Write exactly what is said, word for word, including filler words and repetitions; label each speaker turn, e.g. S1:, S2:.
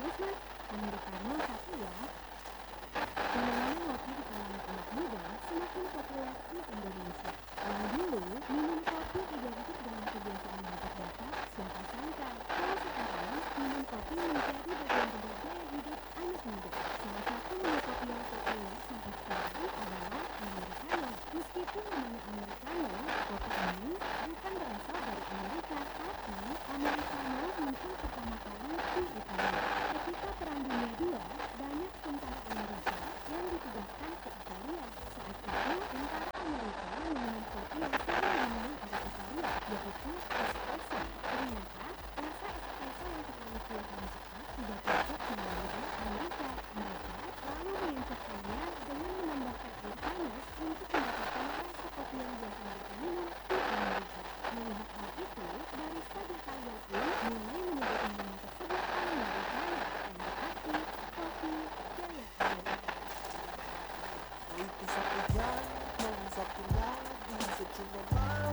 S1: Bagus mas, Americano satu ya. Fenomena ngopi di kalangan anak muda semakin populer di Indonesia. Yang dulu minum kopi identik dengan kebiasaan batuk-batuk, siapa sangka kalau sekarang minum kopi menjadi bagian dari gaya hidup anak muda. Salah satu menu kopi yang populer sampai sekarang adalah Americano. Meskipun namanya Americano, kopi ini bukan berasal dari Amerika, tapi Americano muncul pertama kali di Italia. Ketika Perang Dunia kedua, banyak tentara Amerika yang ditugaskan ke Italia. Saat itu, tentara Amerika meminum kopi yang sering diminum orang Italia, yaitu espresso. Ternyata, rasa espresso yang terlalu kuat dan cepat tidak